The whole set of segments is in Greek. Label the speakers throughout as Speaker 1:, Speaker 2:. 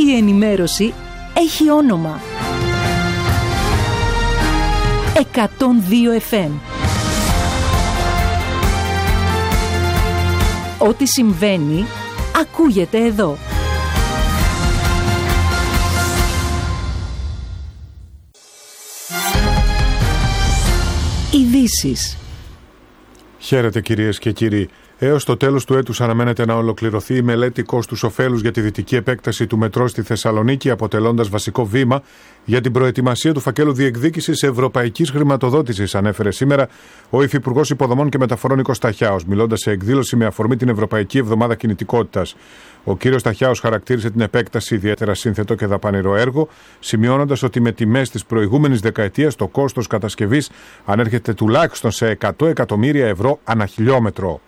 Speaker 1: Η ενημέρωση έχει όνομα. 102 FM. Ό,τι συμβαίνει, ακούγεται εδώ. Ειδήσεις.
Speaker 2: Χαίρετε κυρίες και κύριοι. Έως το τέλος του έτους αναμένεται να ολοκληρωθεί η μελέτη κόστους-οφέλους για τη δυτική επέκταση του μετρό στη Θεσσαλονίκη, αποτελώντας βασικό βήμα για την προετοιμασία του φακέλου διεκδίκησης ευρωπαϊκής χρηματοδότησης, ανέφερε σήμερα ο Υφυπουργός Υποδομών και Μεταφορών Νίκος Σταχιάος, μιλώντας σε εκδήλωση με αφορμή την Ευρωπαϊκή Εβδομάδα Κινητικότητας. Ο κύριος Σταχιάος χαρακτήρισε την επέκταση ιδιαίτερα σύνθετο και δαπανηρό έργο, σημειώνοντας ότι με τιμές της προηγούμενης δεκαετίας το κόστος κατασκευής ανέρχεται τουλάχιστον σε 100 εκατομμύρια ευρώ ανά χιλιόμετρο.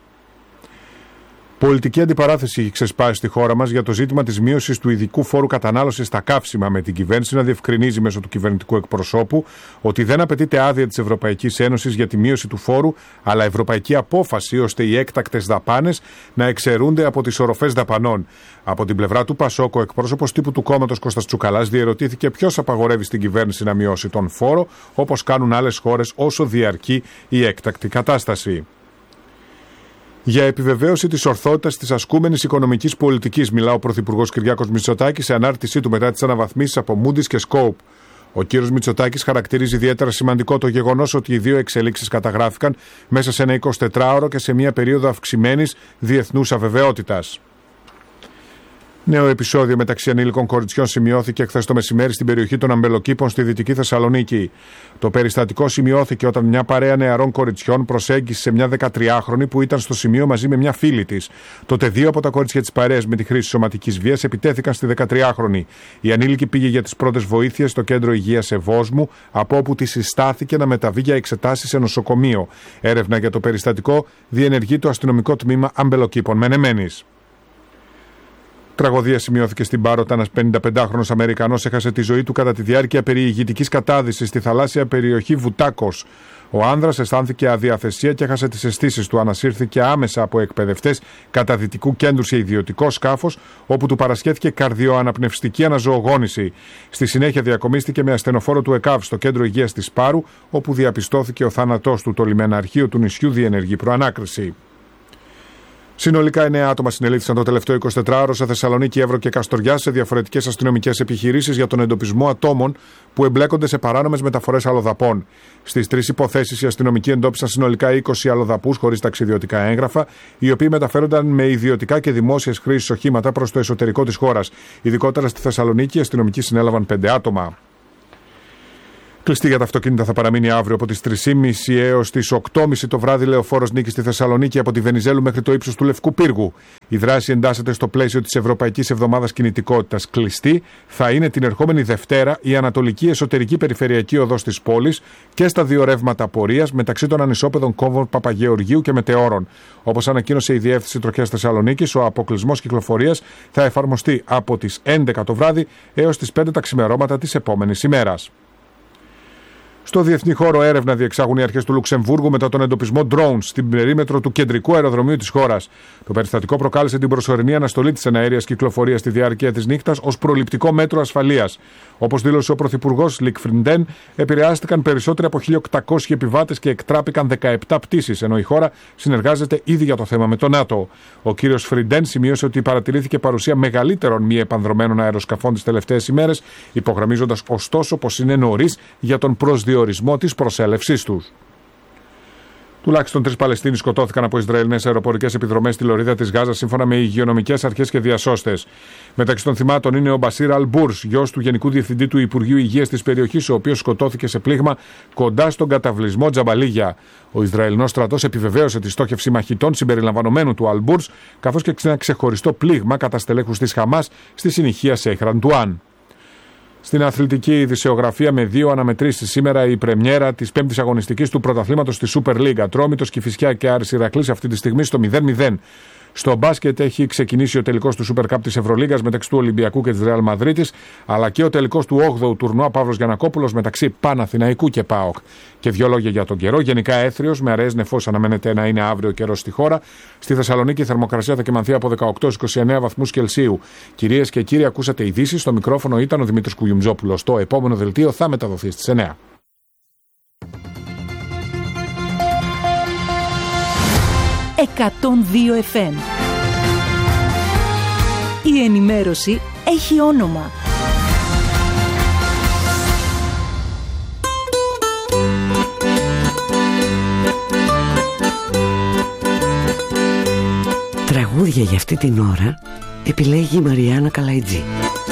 Speaker 2: Πολιτική αντιπαράθεση έχει ξεσπάσει στη χώρα μας για το ζήτημα της μείωσης του ειδικού φόρου κατανάλωσης στα καύσιμα, με την κυβέρνηση να διευκρινίζει μέσω του κυβερνητικού εκπροσώπου ότι δεν απαιτείται άδεια της Ευρωπαϊκής Ένωσης για τη μείωση του φόρου, αλλά ευρωπαϊκή απόφαση ώστε οι έκτακτες δαπάνες να εξαιρούνται από τις οροφές δαπανών. Από την πλευρά του ΠΑΣΟΚ, ο εκπρόσωπος τύπου του κόμματος Κώστας Τσουκαλάς διερωτήθηκε ποιος απαγορεύει στην κυβέρνηση να μειώσει τον φόρο, όπως κάνουν άλλες χώρες όσο διαρκεί η έκτακτη κατάσταση. Για επιβεβαίωση της ορθότητας της ασκούμενης οικονομικής πολιτικής, μιλά ο Πρωθυπουργός Κυριάκος Μητσοτάκης σε ανάρτησή του μετά τις αναβαθμίσεις από Moody's και Scope. Ο κύριος Μητσοτάκης χαρακτηρίζει ιδιαίτερα σημαντικό το γεγονός ότι οι δύο εξελίξεις καταγράφηκαν μέσα σε ένα 24ωρο και σε μια περίοδο αυξημένης διεθνούς αβεβαιότητας. Νέο επεισόδιο μεταξύ ανήλικων κοριτσιών σημειώθηκε χθες το μεσημέρι στην περιοχή των Αμπελοκήπων στη Δυτική Θεσσαλονίκη. Το περιστατικό σημειώθηκε όταν μια παρέα νεαρών κοριτσιών προσέγγισε σε μια 13χρονη που ήταν στο σημείο μαζί με μια φίλη της. Τότε δύο από τα κορίτσια της παρέας με τη χρήση σωματικής βίας επιτέθηκαν στη 13χρονη. Η ανήλικη πήγε για τις πρώτες βοήθειες στο κέντρο υγείας Ευόσμου, από όπου τη συστάθηκε να μεταβεί για εξετάσεις σε νοσοκομείο. Έρευνα για το περιστατικό διενεργεί το αστυνομικό τμήμα Αμπελοκήπων Μενεμένης. Τραγωδία σημειώθηκε στην Πάρωτα. Ένας 55χρονος Αμερικανός έχασε τη ζωή του κατά τη διάρκεια περιηγητικής κατάδυσης στη θαλάσσια περιοχή Βουτάκος. Ο άνδρας αισθάνθηκε αδιαθεσία και έχασε τις αισθήσεις του. Ανασύρθηκε άμεσα από εκπαιδευτές καταδυτικού κέντρου σε ιδιωτικό σκάφος, όπου του παρασχέθηκε καρδιοαναπνευστική αναζωογόνηση. Στη συνέχεια διακομίστηκε με ασθενοφόρο του ΕΚΑΒ στο κέντρο υγείας της Πάρου, όπου διαπιστώθηκε ο θάνατός του. Το λιμεναρχείο του νησιού διενεργεί προανάκριση. Συνολικά 9 άτομα συνελήφθησαν το τελευταίο 24ωρο σε Θεσσαλονίκη, Εύρο και Καστοριά σε διαφορετικές αστυνομικές επιχειρήσεις για τον εντοπισμό ατόμων που εμπλέκονται σε παράνομες μεταφορές αλλοδαπών. Στις 3 υποθέσεις οι αστυνομικοί εντόπισαν συνολικά 20 αλλοδαπούς χωρίς ταξιδιωτικά έγγραφα, οι οποίοι μεταφέρονταν με ιδιωτικά και δημόσιες χρήσεις οχήματα προς το εσωτερικό της χώρας. Ειδικότερα στη Θεσσαλονίκη οι αστυνομικοί συνέλαβαν 5 άτομα. Κλειστή για τα αυτοκίνητα θα παραμείνει αύριο από τις 3.30 έως τις 8.30 το βράδυ λεωφόρος Νίκης στη Θεσσαλονίκη από τη Βενιζέλου μέχρι το ύψος του Λευκού Πύργου. Η δράση εντάσσεται στο πλαίσιο της Ευρωπαϊκής Εβδομάδας Κινητικότητας. Κλειστή θα είναι την ερχόμενη Δευτέρα η Ανατολική Εσωτερική Περιφερειακή Οδός της πόλης και στα δύο ρεύματα πορείας μεταξύ των ανισόπεδων κόμβων Παπαγεωργίου και Μετεώρων. Όπως ανακοίνωσε η Διεύθυνση Τροχέας Θεσσαλονίκης, ο αποκλεισμός κυκλοφορίας θα εφαρμοστεί από τις 11 το βράδυ έως τις 5 τα ξημερώματα της επόμενης ημέρας. Στο διεθνή χώρο έρευνα διεξάγουν οι αρχές του Λουξεμβούργου μετά τον εντοπισμό drones στην περίμετρο του κεντρικού αεροδρομίου της χώρας. Το περιστατικό προκάλεσε την προσωρινή αναστολή της εναέριας κυκλοφορίας στη διάρκεια της νύχτας ως προληπτικό μέτρο ασφαλείας. Όπως δήλωσε ο Πρωθυπουργός Λικ Φριντέν, επηρεάστηκαν περισσότεροι από 1.800 επιβάτες και εκτράπηκαν 17 πτήσεις, ενώ η χώρα συνεργάζεται ήδη για το θέμα με το ΝΑΤΟ. Ο κύριος Φριντέν σημείωσε ότι παρατηρήθηκε παρουσία μεγαλύτερων μη επανδρωμένων αεροσκαφών τις τελευταίες ημέρες, υπογραμμίζοντας ωστόσο πως είναι νωρίς για τον προσδιορισμό της προσέλευσής τους. Τουλάχιστον 3 Παλαιστίνοι σκοτώθηκαν από Ισραηλινές αεροπορικές επιδρομές στη λωρίδα της Γάζας, σύμφωνα με υγειονομικές αρχές και διασώστες. Μεταξύ των θυμάτων είναι ο Μπασίρ Αλμπούρς, γιος του Γενικού Διευθυντή του Υπουργείου Υγείας της περιοχής, ο οποίος σκοτώθηκε σε πλήγμα κοντά στον καταβλισμό Τζαμπαλίγια. Ο Ισραηλινός στρατός επιβεβαίωσε τη στόχευση μαχητών συμπεριλαμβανομένου του Αλμπούρς, καθώς και ένα ξεχωριστό πλήγμα κατά στελέχους της Χαμάς στη συνοικία Σέιχ Ραντουάν. Στην αθλητική ειδησεογραφία με 2 αναμετρήσεις σήμερα η πρεμιέρα της 5ης αγωνιστικής του πρωταθλήματος στη Super League. Ατρόμητος, Κηφισιά και Άρης Ηρακλής αυτή τη στιγμή στο 0-0. Στο μπάσκετ έχει ξεκινήσει ο τελικός του Super Cup της Ευρωλίγκας μεταξύ του Ολυμπιακού και της Ρεάλ Μαδρίτης, αλλά και ο τελικός του 8ου τουρνουά Παύλος Γιαννακόπουλος μεταξύ Παναθηναϊκού και ΠΑΟΚ. Και δύο λόγια για τον καιρό. Γενικά έθριος, με αραιές νεφός αναμένεται να είναι αύριο καιρός στη χώρα. Στη Θεσσαλονίκη η θερμοκρασία θα κυμανθεί από 18-29 βαθμούς Κελσίου. Κυρίες και κύριοι, ακούσατε ειδήσεις. Στο μικρόφωνο ήταν ο Δημήτρης Κουγιουμτζόπουλος. Το επόμενο δελτίο θα μεταδοθεί στις 9.
Speaker 1: 102 FM. Η ενημέρωση έχει όνομα.
Speaker 3: Τραγούδια για αυτή την ώρα επιλέγει η Μαριάννα Καλαϊτζή.